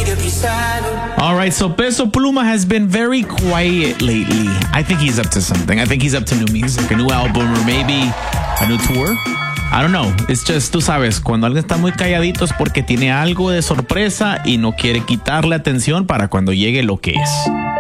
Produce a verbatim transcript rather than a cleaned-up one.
All right, so Peso Pluma has been very quiet lately. I think he's up to something. I think he's up to new music, a new album, or maybe a new tour. I don't know. It's just, tú sabes, cuando alguien está muy calladito es porque tiene algo de sorpresa y no quiere quitarle atención para cuando llegue lo que es.